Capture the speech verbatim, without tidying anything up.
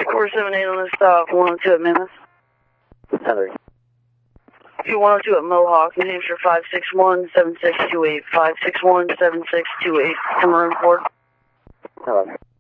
four seven eight on the stop, one oh two at Mammoth. Henry. two one oh two at Mohawk, New Hampshire five six one seven six two eight, five six one seven six two eight, Maroon Ford. Hello.